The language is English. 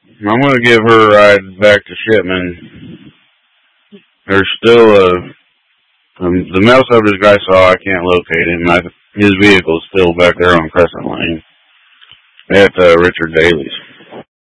I'm going to give her a ride back to Shipman. There's still the mail service guy saw, I can't locate him. His vehicle's still back there on Crescent Lane at Richard Daly's.